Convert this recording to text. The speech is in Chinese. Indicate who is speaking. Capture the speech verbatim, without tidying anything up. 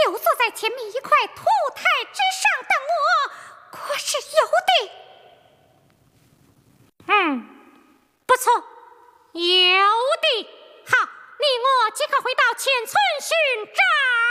Speaker 1: 就坐在前面一块土台之上等我，可是有的。嗯，不错，有的。好，你我即刻回到前村寻找。